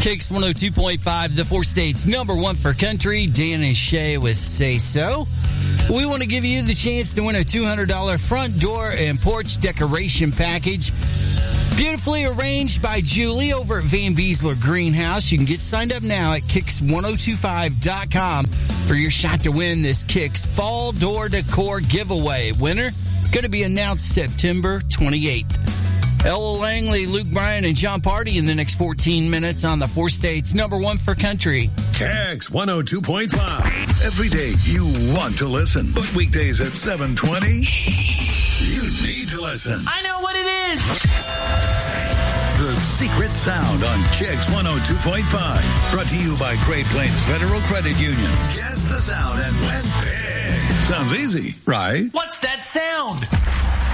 Kicks 102.5, the four states number one for country. Dan and Shay with Say So. We want to give you the chance to win a $200 front door and porch decoration package. Beautifully arranged by Julie over at Van Beesler Greenhouse. You can get signed up now at Kicks1025.com for your shot to win this Kicks Fall Door Decor giveaway. Winner going to be announced September 28th. Ella Langley, Luke Bryan, and John Party in the next 14 minutes on the four states number one for country. Kicks 102.5. Every day you want to listen, but weekdays at 7:20, you need to listen. I know what it is. The Secret Sound on Kicks 102.5. Brought to you by Great Plains Federal Credit Union. Guess the sound and win big. Sounds easy, right? What's that sound?